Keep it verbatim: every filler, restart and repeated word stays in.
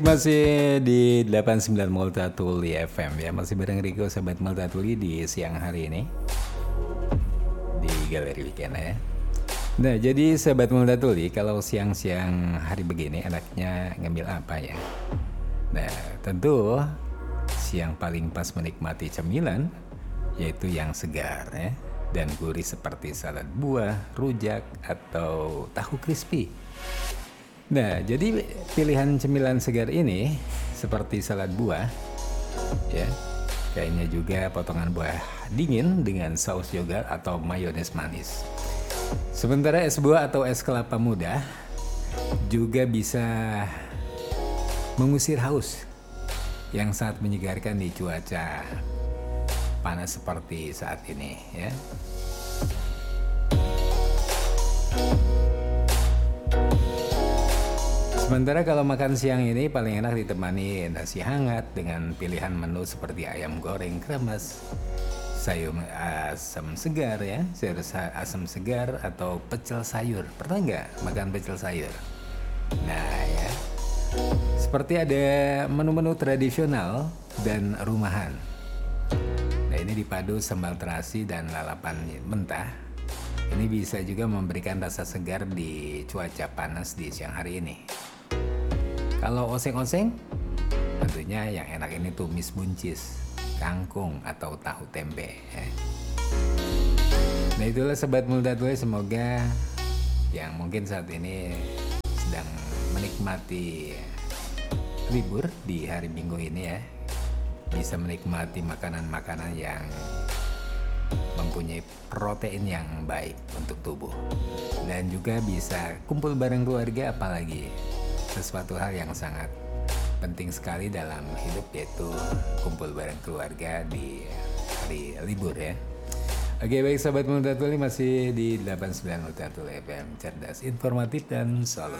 Masih di delapan puluh sembilan Multatuli F M ya, masih bareng Rico Sahabat Multatuli di siang hari ini di Galeri Weekend ya. Nah, jadi Sahabat Multatuli, kalau siang-siang hari begini enaknya ngambil apa ya? Nah, tentu siang paling pas menikmati cemilan yaitu yang segar ya dan gurih seperti salad buah, rujak, atau tahu crispy. Nah, jadi pilihan cemilan segar ini seperti salad buah, ya, kayaknya juga potongan buah dingin dengan saus yogurt atau mayones manis. Sementara es buah atau es kelapa muda juga bisa mengusir haus yang sangat menyegarkan di cuaca panas seperti saat ini, ya. Sementara kalau makan siang ini paling enak ditemani nasi hangat dengan pilihan menu seperti ayam goreng kremes, sayur asam segar ya, sayur asam segar atau pecel sayur. Pernah nggak makan pecel sayur? Nah ya, seperti ada menu-menu tradisional dan rumahan. Nah ini dipadu sambal terasi dan lalapan mentah. Ini bisa juga memberikan rasa segar di cuaca panas di siang hari ini. Kalau oseng-oseng, tentunya yang enak ini tumis buncis, kangkung, atau tahu tempe. Ya. Nah itulah Sobat Multatuli, semoga yang mungkin saat ini sedang menikmati libur di hari Minggu ini ya, bisa menikmati makanan-makanan yang mempunyai protein yang baik untuk tubuh. Dan juga bisa kumpul bareng keluarga, apalagi sesuatu hal yang sangat penting sekali dalam hidup, yaitu kumpul bareng keluarga di hari libur ya. Oke baik Sobat Multatuli, masih di delapan puluh sembilan Multatuli F M, cerdas, informatif, dan selalu